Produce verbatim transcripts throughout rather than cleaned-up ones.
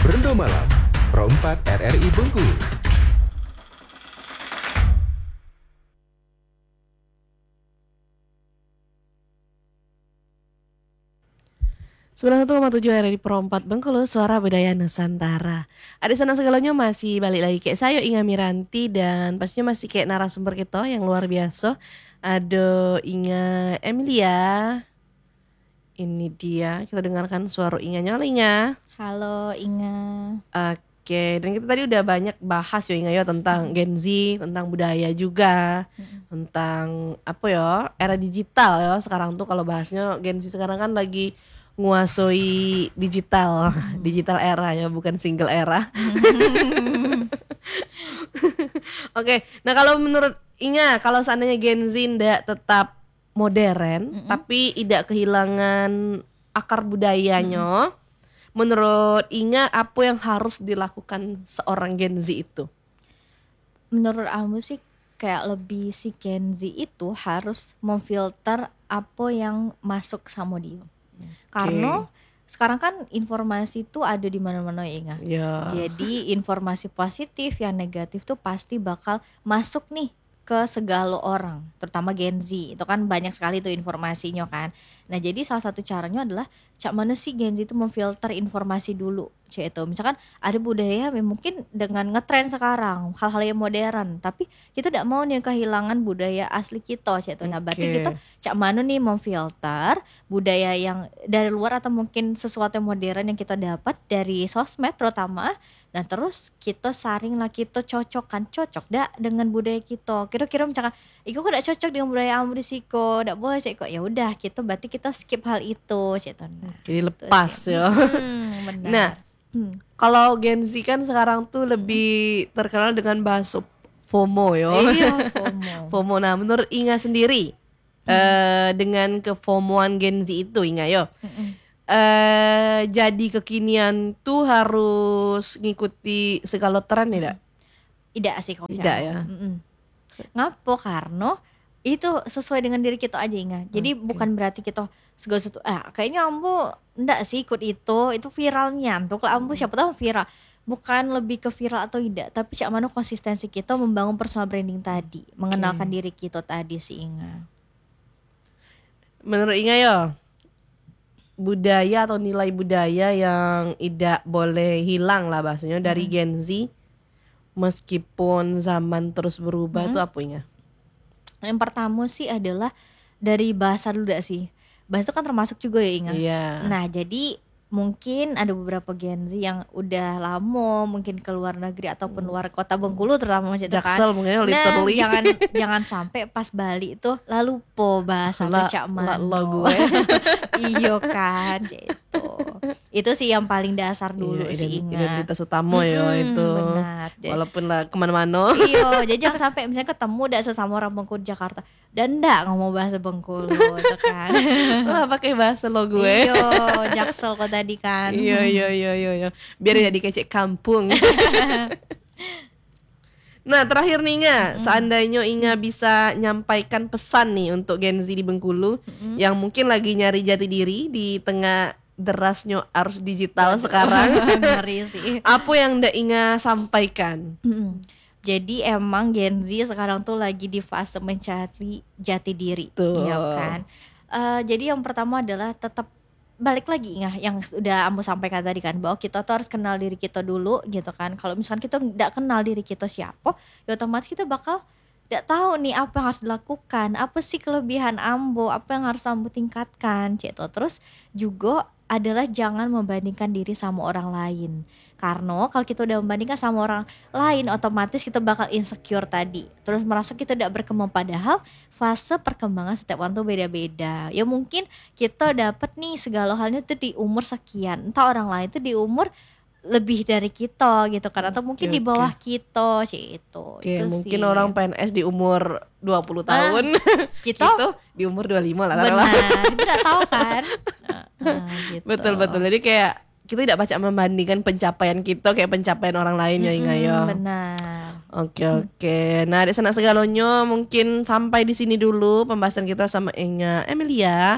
Berendo Malam, Pro empat R R I Bengkulu. sembilan puluh satu koma tujuh R R I Pro empat Bengkulu, suara budaya Nusantara. Ada sana segalanya masih balik lagi kayak saya Inga Miranti dan pastinya masih kayak narasumber kita yang luar biasa. Ada Inga Emilia. Ini dia, kita dengarkan suara Inga Nyola Inga. Halo Inga. Oke, dan kita tadi udah banyak bahas ya Inga ya tentang Gen Z, tentang budaya juga, hmm. tentang apa ya, era digital ya. Sekarang tuh kalau bahasnya Gen Z sekarang kan lagi nguasai digital, hmm. digital era ya, bukan single era. Oke, nah kalau menurut Inga, kalau seandainya Gen Z ndak tetap modern, mm-hmm. tapi tidak kehilangan akar budayanya, mm-hmm. menurut Inga apa yang harus dilakukan seorang Gen Z itu? Menurut aku sih kayak lebih si Gen Z itu harus memfilter apa yang masuk sama dia. Okay. Karena sekarang kan informasi itu ada di mana-mana ya Inga. Yeah. Jadi informasi positif yang negatif tuh pasti bakal masuk nih ke segala orang, terutama Gen Z. Itu kan banyak sekali tuh informasinya kan. Nah jadi salah satu caranya adalah cak mana sih Gen Z itu memfilter informasi dulu. Cak itu misalkan ada budaya yang mungkin dengan ngetren sekarang, hal-hal yang modern, tapi kita tidak mau nih kehilangan budaya asli kita cak itu. Nah berarti Okay. kita cak mana nih memfilter budaya yang dari luar atau mungkin sesuatu yang modern yang kita dapat dari sosmed terutama. Nah terus kita saring lah, kita cocokkan, cocok dak dengan budaya kita. Kira-kira misalkan, iku kok dak cocok dengan budaya kamu di siko, dak boleh cek kok. Ya udah, kita berarti kita skip hal itu, cek tuh. Nah, jadi lepas ya. Hmm, benar. Nah, hmm. kalau Gen Z kan sekarang tuh lebih terkenal dengan bahasa FOMO ya. Iya, FOMO. FOMO. Nah, menurut Inga sendiri, hmm. uh, dengan kefomoan Gen Z itu Inga yo. Hmm. Uh, jadi kekinian tuh harus ngikuti segala tren tidak? Tidak sih kalau tidak ya. Mm-mm. Ngapo karena itu sesuai dengan diri kita aja Inga. Jadi okay. bukan berarti kita segala sesuatu. Eh kayaknya ambu ndak sih ikut itu, itu viralnya. Tuh kalau ambu siapa tahu viral. Bukan lebih ke viral atau tidak, tapi cak mana konsistensi kita membangun personal branding tadi, mengenalkan okay. diri kita tadi sih Inga. Menurut Inga ya, budaya atau nilai budaya yang tidak boleh hilang lah bahasanya dari hmm. Gen Z meskipun zaman terus berubah itu hmm. apa Inga? Yang pertama sih adalah dari bahasa dulu dah sih. Bahasa itu kan termasuk juga ya Inga. Yeah. Nah jadi mungkin ada beberapa Gen Z yang udah lama mungkin ke luar negeri ataupun luar kota Bengkulu terutama macam itu kan. Jaksel mungkin literally. Nah jangan jangan sampai pas Bali itu lalu po bahasa cak mano. Iyo kan gitu. Itu sih yang paling dasar dulu iya, sih Inga. Identitas utama ya hmm, itu. Benar. Walaupun lah kemana-mana. Iya, jadi jangan sampai misalnya ketemu dak sesama orang Bengkulu Jakarta dan ndak ngomong bahasa Bengkulu itu kan. Lah pakai bahasa lo gue. Iya, Jaksel kok tadi kan. Iya iya iya iya iya. Biar jadi kecek kampung. Nah, terakhir nih Inga, mm. seandainya Inga bisa nyampaikan pesan nih untuk Gen Z di Bengkulu mm. yang mungkin lagi nyari jati diri di tengah derasnya arus digital Aduh. sekarang. Ngeri sih. Apa yang ndak Inga sampaikan? Mm. Jadi emang Gen Z sekarang tuh lagi di fase mencari jati diri, tuh. Ya kan. Uh, jadi yang pertama adalah tetap balik lagi Inga yang udah Ambo sampaikan tadi kan, bahwa kita tuh harus kenal diri kita dulu gitu kan. Kalau misalkan kita nggak kenal diri kita siapa, ya otomatis kita bakal nggak tahu nih apa yang harus dilakukan, apa sih kelebihan Ambo, apa yang harus Ambo tingkatkan gitu. Terus juga adalah jangan membandingkan diri sama orang lain. Karena kalau kita udah membandingkan sama orang lain, otomatis kita bakal insecure tadi. Terus merasa kita tidak berkembang, padahal fase perkembangan setiap orang tuh beda-beda. Ya mungkin kita dapat nih segala halnya tuh di umur sekian. Entah orang lain tuh di umur lebih dari kita gitu kan, atau mungkin okay, di bawah okay. kita gitu. Okay, itu mungkin sih. orang P N S di umur dua puluh tahun. Nah, kita gitu, di umur dua puluh lima lah. Benar, kita tidak tahu kan. Nah, nah, gitu. Betul betul. Jadi kayak kita tidak baca membandingkan pencapaian kita kayak pencapaian orang lain ya Inga ya. Benar. Oke oke. Nah di sana segalanya mungkin sampai di sini dulu pembahasan kita sama Inga Emilia.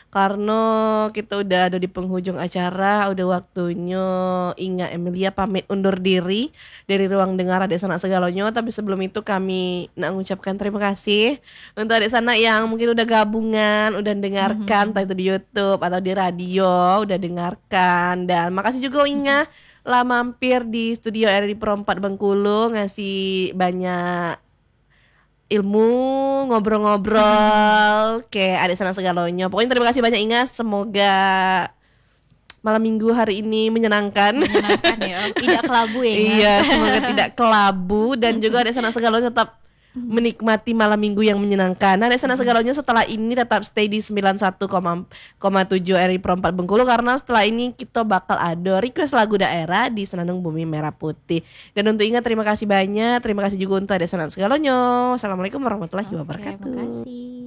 Karena kita udah ada di penghujung acara, udah waktunya Inga Emilia pamit undur diri dari ruang dengar Adik Sanak Segalonyo. Tapi sebelum itu kami nak mengucapkan terima kasih untuk Adik Sanak yang mungkin udah gabungan, udah dengarkan, entah itu di YouTube atau di radio, udah dengarkan. Dan makasih juga Inga lah mampir di studio R R I Pro empat Bengkulu, ngasih banyak ilmu, ngobrol-ngobrol kayak Adik Sanak Segalonyo. Pokoknya terima kasih banyak Inga. Semoga malam minggu hari ini menyenangkan. Menyenangkan ya. Tidak kelabu ya. Inga. Iya, semoga tidak kelabu dan juga Adik Sanak Segalonyo tetap menikmati malam minggu yang menyenangkan. Nah, Adik Sanak Segalonyo setelah ini tetap stay di sembilan puluh satu koma tujuh R R I Pro empat Bengkulu, karena setelah ini kita bakal ada request lagu daerah di Senandung Bumi Merah Putih. Dan untuk Ingat terima kasih banyak. Terima kasih juga untuk Adik Sanak Segalonyo. Assalamualaikum warahmatullahi Oke, wabarakatuh. makasih.